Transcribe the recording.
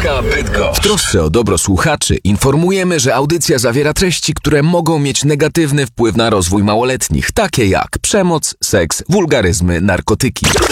Jedynka Bydgoszcz. W trosce o dobro słuchaczy informujemy, że audycja zawiera treści, które mogą mieć negatywny wpływ na rozwój małoletnich, takie jak przemoc, seks, wulgaryzmy, narkotyki.